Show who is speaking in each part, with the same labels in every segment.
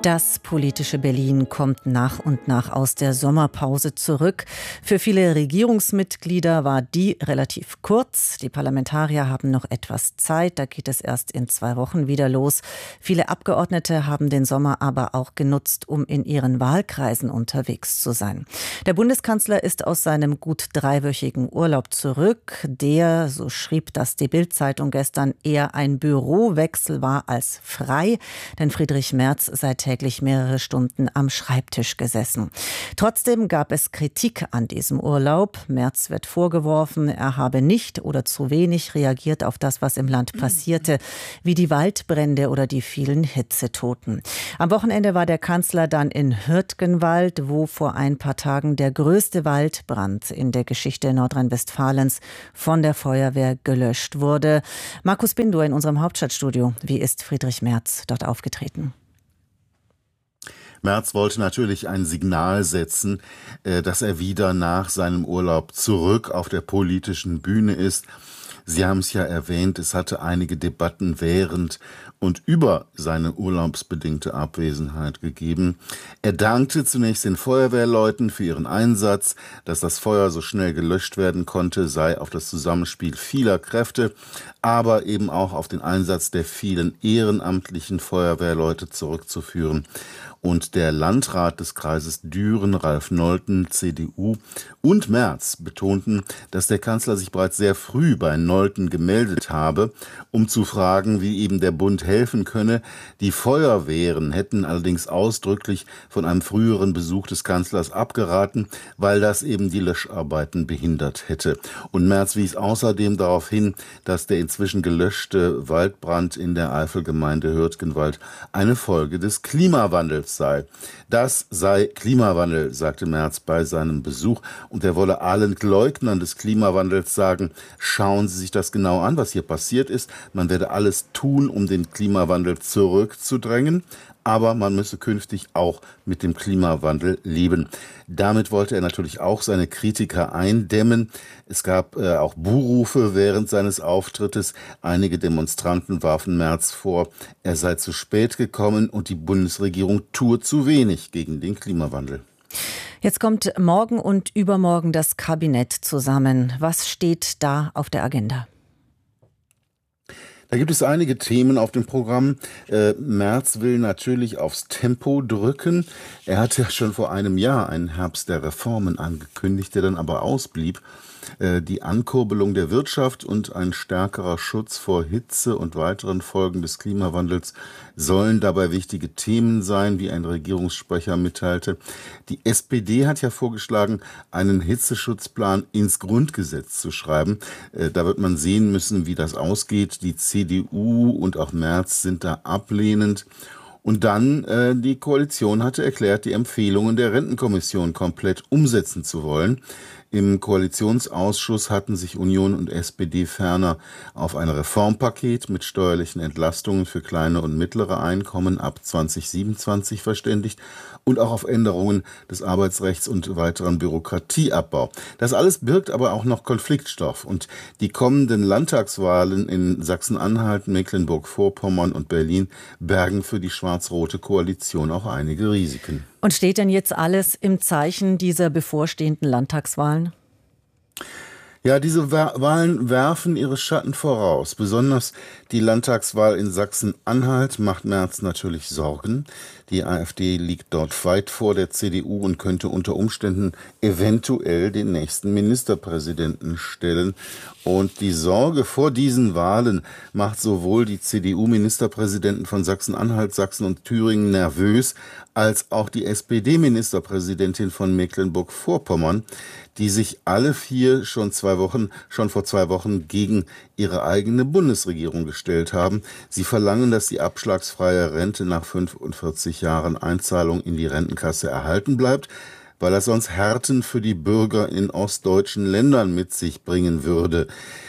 Speaker 1: Das politische Berlin kommt nach und nach aus der Sommerpause zurück. Für viele Regierungsmitglieder war die relativ kurz. Die Parlamentarier haben noch etwas Zeit, da geht es erst in 2 Wochen wieder los. Viele Abgeordnete haben den Sommer aber auch genutzt, um in ihren Wahlkreisen unterwegs zu sein. Der Bundeskanzler ist aus seinem gut 3-wöchigen Urlaub zurück, der, so schrieb das die Bild-Zeitung gestern, eher ein Bürowechsel war als frei, denn Friedrich Merz sei täglich mehrere Stunden am Schreibtisch gesessen. Trotzdem gab es Kritik an diesem Urlaub. Merz wird vorgeworfen, er habe nicht oder zu wenig reagiert auf das, was im Land passierte, wie die Waldbrände oder die vielen Hitzetoten. Am Wochenende war der Kanzler dann in Hürtgenwald, wo vor ein paar Tagen der größte Waldbrand in der Geschichte Nordrhein-Westfalens von der Feuerwehr gelöscht wurde. Markus Bindur in unserem Hauptstadtstudio. Wie ist Friedrich Merz dort aufgetreten?
Speaker 2: Merz wollte natürlich ein Signal setzen, dass er wieder nach seinem Urlaub zurück auf der politischen Bühne ist. Sie haben es ja erwähnt, es hatte einige Debatten während und über seine urlaubsbedingte Abwesenheit gegeben. Er dankte zunächst den Feuerwehrleuten für ihren Einsatz. Dass das Feuer so schnell gelöscht werden konnte, sei auf das Zusammenspiel vieler Kräfte, aber eben auch auf den Einsatz der vielen ehrenamtlichen Feuerwehrleute zurückzuführen. Und der Landrat des Kreises Düren, Ralf Nolten, CDU, und Merz betonten, dass der Kanzler sich bereits sehr früh bei Nolten gemeldet habe, um zu fragen, wie eben der Bund helfen könne. Die Feuerwehren hätten allerdings ausdrücklich von einem früheren Besuch des Kanzlers abgeraten, weil das eben die Löscharbeiten behindert hätte. Und Merz wies außerdem darauf hin, dass der inzwischen gelöschte Waldbrand in der Eifelgemeinde Hürtgenwald eine Folge des Klimawandels sei. Das sei Klimawandel, sagte Merz bei seinem Besuch. Und er wolle allen Leugnern des Klimawandels sagen, schauen Sie sich das genau an, was hier passiert ist. Man werde alles tun, um den Klimawandel zurückzudrängen. Aber man müsse künftig auch mit dem Klimawandel leben. Damit wollte er natürlich auch seine Kritiker eindämmen. Es gab auch Buhrufe während seines Auftrittes. Einige Demonstranten warfen Merz vor, er sei zu spät gekommen und die Bundesregierung tue zu wenig gegen den Klimawandel.
Speaker 1: Jetzt kommt morgen und übermorgen das Kabinett zusammen. Was steht da auf der Agenda?
Speaker 2: Da gibt es einige Themen auf dem Programm. Merz will natürlich aufs Tempo drücken. Er hatte ja schon vor einem Jahr einen Herbst der Reformen angekündigt, der dann aber ausblieb. Die Ankurbelung der Wirtschaft und ein stärkerer Schutz vor Hitze und weiteren Folgen des Klimawandels sollen dabei wichtige Themen sein, wie ein Regierungssprecher mitteilte. Die SPD hat ja vorgeschlagen, einen Hitzeschutzplan ins Grundgesetz zu schreiben. Da wird man sehen müssen, wie das ausgeht. Die CDU und auch Merz sind da ablehnend. Und dann, die Koalition hatte erklärt, die Empfehlungen der Rentenkommission komplett umsetzen zu wollen. Im Koalitionsausschuss hatten sich Union und SPD ferner auf ein Reformpaket mit steuerlichen Entlastungen für kleine und mittlere Einkommen ab 2027 verständigt und auch auf Änderungen des Arbeitsrechts und weiteren Bürokratieabbau. Das alles birgt aber auch noch Konfliktstoff. Und die kommenden Landtagswahlen in Sachsen-Anhalt, Mecklenburg-Vorpommern und Berlin bergen für die schwarz-rote Koalition auch einige Risiken.
Speaker 1: Und steht denn jetzt alles im Zeichen dieser bevorstehenden Landtagswahlen?
Speaker 2: Ja, diese Wahlen werfen ihre Schatten voraus. Besonders die Landtagswahl in Sachsen-Anhalt macht Merz natürlich Sorgen. Die AfD liegt dort weit vor der CDU und könnte unter Umständen eventuell den nächsten Ministerpräsidenten stellen. Und die Sorge vor diesen Wahlen macht sowohl die CDU-Ministerpräsidenten von Sachsen-Anhalt, Sachsen und Thüringen nervös, als auch die SPD-Ministerpräsidentin von Mecklenburg-Vorpommern, die sich alle 4 schon vor 2 Wochen gegen ihre eigene Bundesregierung gestellt haben. Sie verlangen, dass die abschlagsfreie Rente nach 45 Jahren Einzahlung in die Rentenkasse erhalten bleibt, weil das sonst Härten für die Bürger in ostdeutschen Ländern mit sich bringen würde.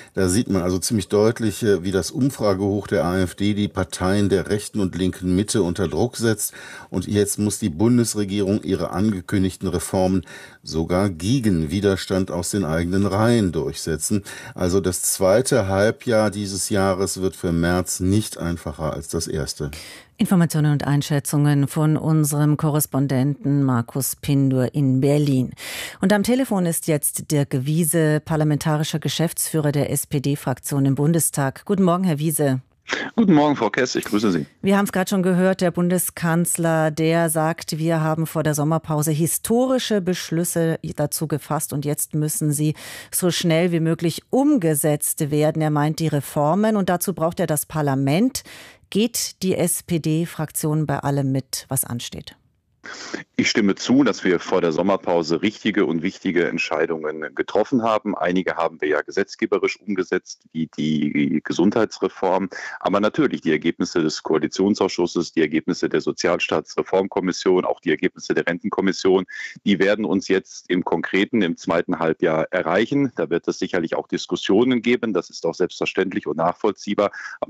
Speaker 2: Da sieht man also ziemlich deutlich, wie das Umfragehoch der AfD die Parteien der rechten und linken Mitte unter Druck setzt. Und jetzt muss die Bundesregierung ihre angekündigten Reformen sogar gegen Widerstand aus den eigenen Reihen durchsetzen. Also das zweite Halbjahr dieses Jahres wird für Merz nicht einfacher als das erste.
Speaker 1: Informationen und Einschätzungen von unserem Korrespondenten Markus Pindur in Berlin. Und am Telefon ist jetzt Dirk Wiese, parlamentarischer Geschäftsführer der SPD-Fraktion im Bundestag. Guten Morgen, Herr Wiese.
Speaker 3: Guten Morgen, Frau Kess, ich grüße Sie.
Speaker 1: Wir haben es gerade schon gehört, der Bundeskanzler, der sagt, wir haben vor der Sommerpause historische Beschlüsse dazu gefasst und jetzt müssen sie so schnell wie möglich umgesetzt werden. Er meint die Reformen und dazu braucht er das Parlament. Geht die SPD-Fraktion bei allem mit, was ansteht?
Speaker 3: Ich stimme zu, dass wir vor der Sommerpause richtige und wichtige Entscheidungen getroffen haben. Einige haben wir ja gesetzgeberisch umgesetzt, wie die Gesundheitsreform. Aber natürlich die Ergebnisse des Koalitionsausschusses, die Ergebnisse der Sozialstaatsreformkommission, auch die Ergebnisse der Rentenkommission, die werden uns jetzt im Konkreten im zweiten Halbjahr erreichen. Da wird es sicherlich auch Diskussionen geben. Das ist auch selbstverständlich und nachvollziehbar. Aber